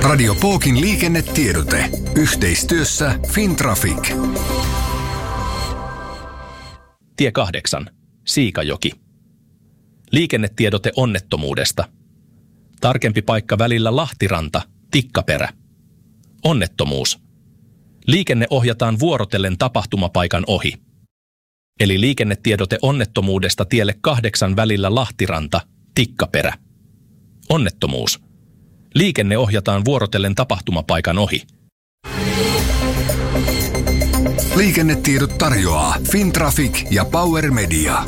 Radio Pookin liikennetiedote. Yhteistyössä Fintraffic. Tie 8. Siikajoki. Liikennetiedote onnettomuudesta. Tarkempi paikka välillä Lahtiranta, Tikkaperä. Onnettomuus. Liikenne ohjataan vuorotellen tapahtumapaikan ohi. Eli liikennetiedote onnettomuudesta tielle 8 välillä Lahtiranta, Tikkaperä. Onnettomuus. Liikenne ohjataan vuorotellen tapahtumapaikan ohi. Liikennetiedot tarjoaa Fintraffic ja Power Media.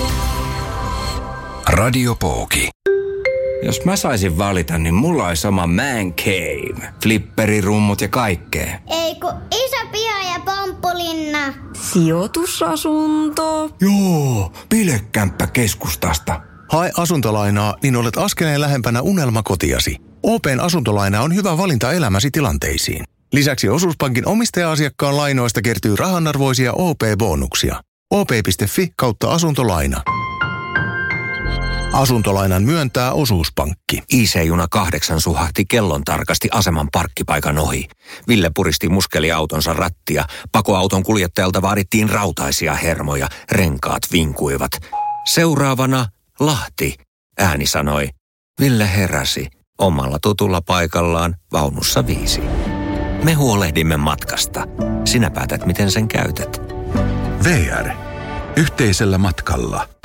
Radio Pooki. Jos mä saisin valita, niin mulla olisi sama man cave. Flipperirummut ja kaikkea. Ei kun iso piha ja pomppulinna. Sijoitusasunto. Joo, bilekämppä keskustasta. Hae asuntolainaa, niin olet askeleen lähempänä unelmakotiasi. OP:n asuntolaina on hyvä valinta elämäsi tilanteisiin. Lisäksi Osuuspankin omistaja-asiakkaan lainoista kertyy rahanarvoisia OP-bonuksia. op.fi/asuntolaina. Asuntolainan myöntää Osuuspankki. IC-juna 8 suhahti kellon tarkasti aseman parkkipaikan ohi. Ville puristi muskeliautonsa rattia. Pakoauton kuljettajalta vaadittiin rautaisia hermoja. Renkaat vinkuivat. Seuraavana Lahti, ääni sanoi. Ville heräsi. Omalla tutulla paikallaan vaunussa 5. Me huolehdimme matkasta. Sinä päätät, miten sen käytät. VR. Yhteisellä matkalla.